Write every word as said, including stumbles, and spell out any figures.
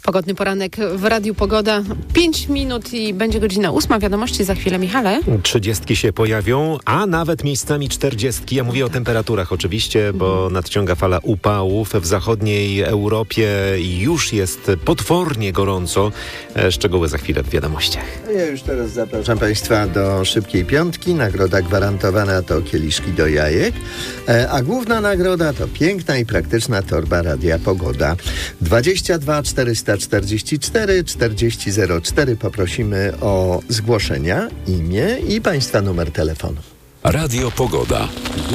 Pogodny poranek w Radiu Pogoda. Pięć minut i będzie godzina ósma. Wiadomości za chwilę, Michale. Trzydziestki się pojawią, a nawet miejscami czterdziestki. Ja mówię o temperaturach oczywiście, bo nadciąga fala upałów. W zachodniej Europie już jest potwornie gorąco. Szczegóły za chwilę w wiadomościach. Ja już teraz zapraszam Państwa do szybkiej piątki. Nagroda gwarantowana to kieliszki do jajek, a główna nagroda to piękna i praktyczna torba Radia Pogoda. dwadzieścia dwa czterysta czterdzieści cztery czterdzieści zero cztery. Poprosimy o zgłoszenia, imię i Państwa numer telefonu. Radio Pogoda.